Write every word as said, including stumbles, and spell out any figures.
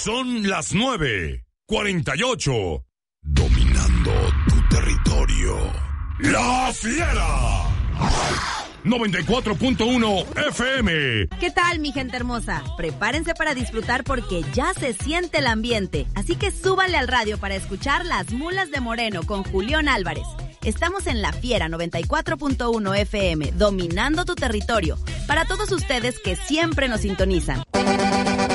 Son las nueve cuarenta y ocho. Dominando tu territorio. ¡La Fiera! noventa y cuatro punto uno F M. ¿Qué tal, mi gente hermosa? Prepárense para disfrutar porque ya se siente el ambiente. Así que súbanle al radio para escuchar Las Mulas de Moreno con Julián Álvarez. Estamos en La Fiera noventa y cuatro punto uno F M, dominando tu territorio. Para todos ustedes que siempre nos sintonizan.